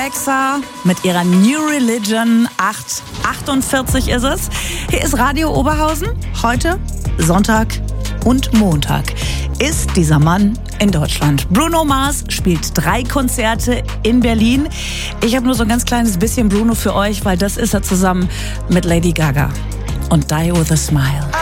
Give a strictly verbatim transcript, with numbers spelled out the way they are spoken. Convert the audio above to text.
Rexha mit ihrer New Religion. acht achtundvierzig ist es. Hier ist Radio Oberhausen. Heute, Sonntag und Montag, ist dieser Mann in Deutschland. Bruno Mars spielt drei Konzerte in Berlin. Ich habe nur so ein ganz kleines bisschen Bruno für euch, weil das ist er zusammen mit Lady Gaga. Und Die With A Smile.